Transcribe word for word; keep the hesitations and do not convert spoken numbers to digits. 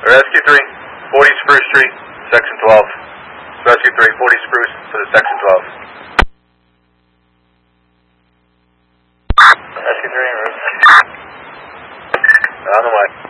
Rescue three, forty Spruce Street, Section twelve. Rescue three, forty Spruce for the Section twelve. Rescue three, on the way.